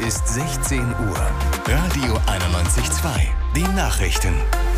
ist 16 Uhr. Radio 91.2. Die Nachrichten.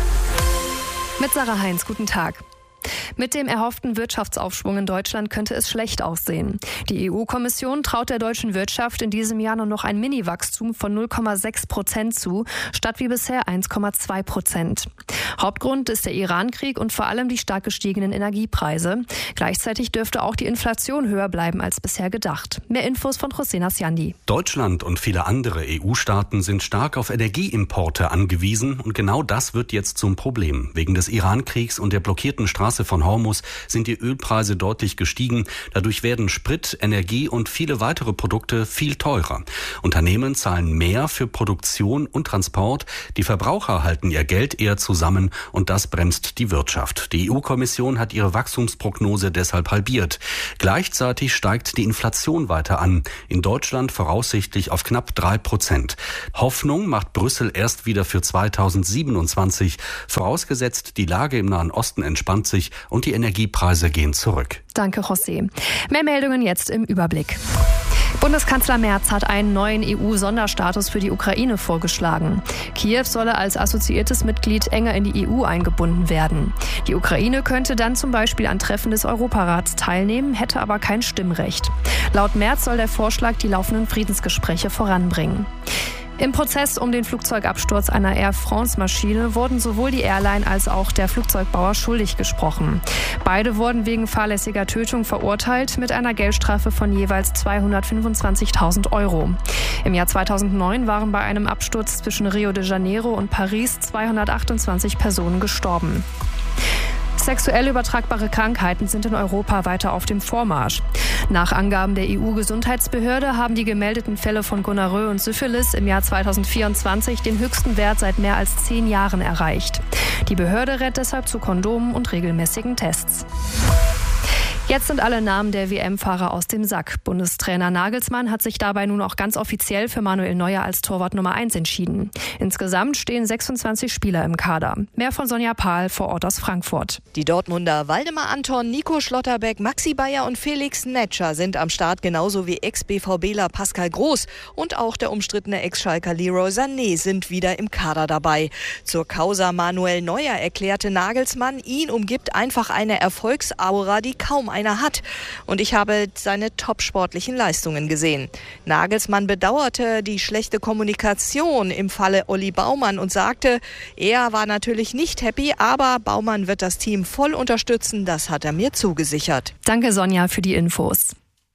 Mit Sarah Heinz, guten Tag. Mit dem erhofften Wirtschaftsaufschwung in Deutschland könnte es schlecht aussehen. Die EU-Kommission traut der deutschen Wirtschaft in diesem Jahr nur noch ein Mini-Wachstum von 0,6% zu, statt wie bisher 1,2%. Hauptgrund ist der Iran-Krieg und vor allem die stark gestiegenen Energiepreise. Gleichzeitig dürfte auch die Inflation höher bleiben als bisher gedacht. Mehr Infos von José Nasciandi. Deutschland und viele andere EU-Staaten sind stark auf Energieimporte angewiesen und genau das wird jetzt zum Problem. Wegen des Iran-Kriegs und der blockierten Straße von Hormuz sind die Ölpreise deutlich gestiegen. Dadurch werden Sprit, Energie und viele weitere Produkte viel teurer. Unternehmen zahlen mehr für Produktion und Transport. Die Verbraucher halten ihr Geld eher zusammen und das bremst die Wirtschaft. Die EU-Kommission hat ihre Wachstumsprognose deshalb halbiert. Gleichzeitig steigt die Inflation weiter an. In Deutschland voraussichtlich auf knapp 3%. Hoffnung macht Brüssel erst wieder für 2027. Vorausgesetzt, die Lage im Nahen Osten entspannt sich und die Energiepreise gehen zurück. Danke, José. Mehr Meldungen jetzt im Überblick. Bundeskanzler Merz hat einen neuen EU-Sonderstatus für die Ukraine vorgeschlagen. Kiew solle als assoziiertes Mitglied enger in die EU eingebunden werden. Die Ukraine könnte dann zum Beispiel an Treffen des Europarats teilnehmen, hätte aber kein Stimmrecht. Laut Merz soll der Vorschlag die laufenden Friedensgespräche voranbringen. Im Prozess um den Flugzeugabsturz einer Air France-Maschine wurden sowohl die Airline als auch der Flugzeugbauer schuldig gesprochen. Beide wurden wegen fahrlässiger Tötung verurteilt mit einer Geldstrafe von jeweils 225.000 €. Im Jahr 2009 waren bei einem Absturz zwischen Rio de Janeiro und Paris 228 Personen gestorben. Sexuell übertragbare Krankheiten sind in Europa weiter auf dem Vormarsch. Nach Angaben der EU-Gesundheitsbehörde haben die gemeldeten Fälle von Gonorrhoe und Syphilis im Jahr 2024 den höchsten Wert seit mehr als 10 Jahren erreicht. Die Behörde rät deshalb zu Kondomen und regelmäßigen Tests. Jetzt sind alle Namen der WM-Fahrer aus dem Sack. Bundestrainer Nagelsmann hat sich dabei nun auch ganz offiziell für Manuel Neuer als Torwart Nummer 1 entschieden. Insgesamt stehen 26 Spieler im Kader. Mehr von Sonja Pahl vor Ort aus Frankfurt. Die Dortmunder Waldemar Anton, Nico Schlotterbeck, Maxi Bayer und Felix Netscher sind am Start, genauso wie Ex-BVBler Pascal Groß und auch der umstrittene Ex-Schalker Leroy Sané sind wieder im Kader dabei. Zur Causa Manuel Neuer erklärte Nagelsmann, ihn umgibt einfach eine Erfolgsaura, die kaum einer hat. Und ich habe seine topsportlichen Leistungen gesehen. Nagelsmann bedauerte die schlechte Kommunikation im Falle Olli Baumann und sagte, er war natürlich nicht happy, aber Baumann wird das Team voll unterstützen, das hat er mir zugesichert. Danke Sonja für die Infos.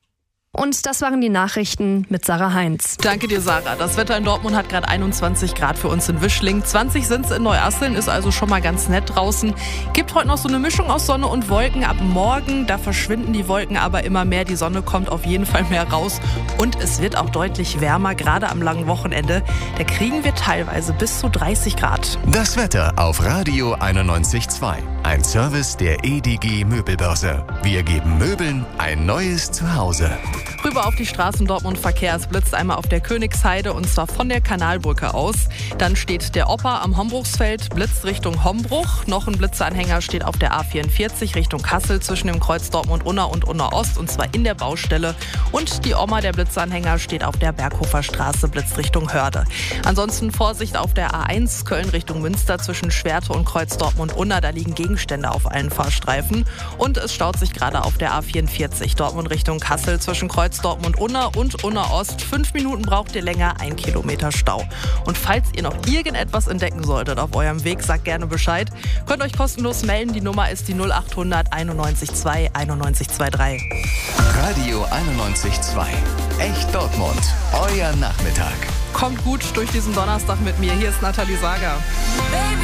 Und das waren die Nachrichten mit Sarah Heinz. Danke dir, Sarah. Das Wetter in Dortmund hat gerade 21 Grad für uns in Wischling. 20 sind es in Neuasseln, ist also schon mal ganz nett draußen. Gibt heute noch so eine Mischung aus Sonne und Wolken. Ab morgen, da verschwinden die Wolken aber immer mehr. Die Sonne kommt auf jeden Fall mehr raus. Und es wird auch deutlich wärmer, gerade am langen Wochenende. Da kriegen wir teilweise bis zu 30 Grad. Das Wetter auf Radio 91.2. Ein Service der EDG Möbelbörse. Wir geben Möbeln ein neues Zuhause. Rüber auf die Straßen Dortmund-Verkehr. Es blitzt einmal auf der Königsheide und zwar von der Kanalbrücke aus. Dann steht der Opa am Hombruchsfeld, blitzt Richtung Hombruch. Noch ein Blitzanhänger steht auf der A44 Richtung Kassel zwischen dem Kreuz Dortmund-Unna und Unna-Ost und zwar in der Baustelle. Und die Oma, der Blitzanhänger, steht auf der Berghofer Straße, blitzt Richtung Hörde. Ansonsten Vorsicht auf der A1 Köln Richtung Münster zwischen Schwerte und Kreuz Dortmund-Unna. Da liegen Gegenstände auf allen Fahrstreifen. Und es staut sich gerade auf der A44 Dortmund Richtung Kassel zwischen Kreuz Dortmund-Unna und Unna-Ost. 5 Minuten braucht ihr länger, 1 Kilometer Stau. Und falls ihr noch irgendetwas entdecken solltet auf eurem Weg, sagt gerne Bescheid. Könnt euch kostenlos melden. Die Nummer ist die 0800 91 2 91 23. Radio 91.2. Echt Dortmund. Euer Nachmittag. Kommt gut durch diesen Donnerstag mit mir. Hier ist Nathalie Sager.